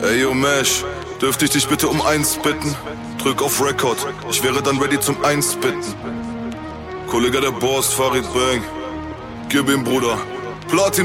Ey, yo, Mesh, dürfte ich dich bitte um eins bitten? Drück auf Record, ich wäre dann ready zum Einspitten. Kollege der Boss, Farid Bang, gib ihm, Bruder. Platin